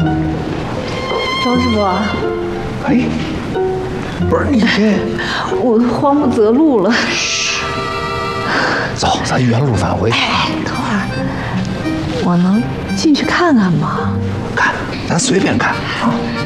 周师傅， 哎，不是你这， 我慌不择路了。 走，咱原路返回。 哎，等会儿，我能进去看看吗？ 看，咱随便看啊。